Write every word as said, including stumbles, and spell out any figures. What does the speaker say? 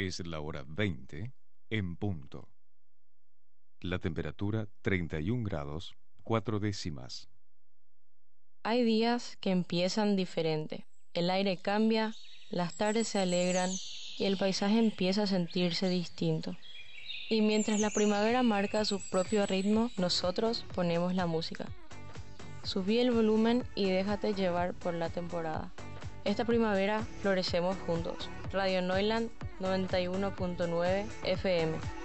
Es la hora veinte en punto. La temperatura treinta y un grados, cuatro décimas. Hay días que empiezan diferente. El aire cambia, las tardes se alegran y el paisaje empieza a sentirse distinto. Y mientras la primavera marca su propio ritmo, nosotros ponemos la música. Subí el volumen y déjate llevar por la temporada. Esta primavera florecemos juntos. Radio Neuland noventa y uno punto nueve F M.